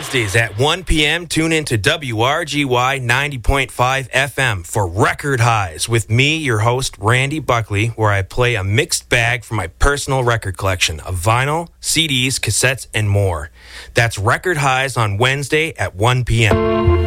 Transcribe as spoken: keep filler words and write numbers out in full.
Wednesdays at one p.m., tune in to W R G Y ninety point five F M for Record Highs with me, your host, Randy Buckley, where I play a mixed bag from my personal record collection of vinyl, C Ds, cassettes, and more. That's Record Highs on Wednesday at one p.m.